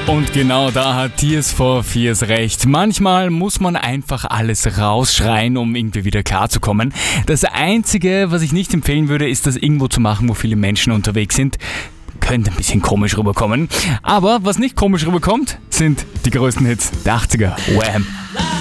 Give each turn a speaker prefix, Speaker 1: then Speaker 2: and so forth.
Speaker 1: Und genau da hat Tears for Fears recht. Manchmal muss man einfach alles rausschreien, um irgendwie wieder klarzukommen. Das Einzige, was ich nicht empfehlen würde, ist das irgendwo zu machen, wo viele Menschen unterwegs sind. Könnte ein bisschen komisch rüberkommen. Aber was nicht komisch rüberkommt, sind die größten Hits der 80er. Wham!